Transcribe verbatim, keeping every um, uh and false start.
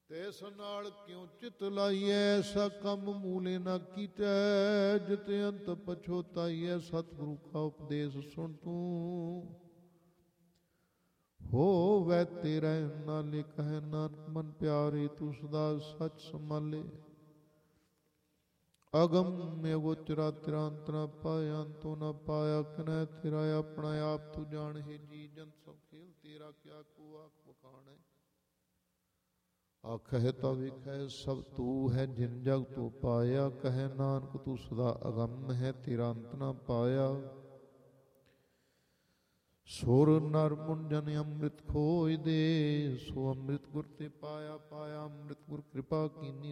ਤੈਸ ਨਾਲ ਕਿਉ ਚਿਤ ਲਾਈਐ, ਐਸਾ ਕੰਮ ਮੂਲੇ ਨਾ ਕੀਟੈ। ਜਿਤ ਅੰਤ ਪਛੋਤਾਈਐ, ਸਤਿਗੁਰੂ ਕਾ ਉਪਦੇਸ਼ ਸੁਣ ਤੂੰ। ਹੋਵੈ ਤੇਰਾ ਨਾਲੇ ਕਹਿ ਨਾਨਕ, ਮਨ ਪਿਆਰੇ ਤੂੰ ਸਦਾ ਸੱਚ ਸੰਭਾਲੇ। ਅਗਮ ਅਗੋਚਰਾ ਤੇਰਾ ਅੰਤ ਨਾ ਪਾਇਆ, ਅੰਤੋਂ ਨਾ ਪਾਇਆ ਕਿਨੈ ਤੇਰਾ। ਆਪਣਾ ਆਪ ਤੂੰ ਜਾਣ ਹੈ, ਜੀ ਜਨ ਸਭ ਖੇਲ ਤੇਰਾ। ਕਿਆ ਕੋ ਆਖ ਬਖਾਣੈ, ਆਖਹਿ ਤਾਂ ਵੇਖੈ ਸਭ ਤੂੰ ਹੈ। ਜਿਨ ਜਗ ਤੂੰ ਪਾਇਆ, ਕਹੈ ਨਾਨਕ ਤੂੰ ਸਦਾ ਅਗੰਮ ਹੈ, ਤੇਰਾ ਅੰਤ ਨਾ ਪਾਇਆ। ਸੁਰ ਨਰ ਮੁੰਜਨ ਅੰਮ੍ਰਿਤ ਖੋਜ ਦੇ, ਸੋ ਅੰਮ੍ਰਿਤ ਗੁਰ ਤੇ ਪਾਇਆ। ਪਾਇਆ ਅੰਮ੍ਰਿਤ ਗੁਰ ਕਿਰਪਾ ਕੀਨੀ,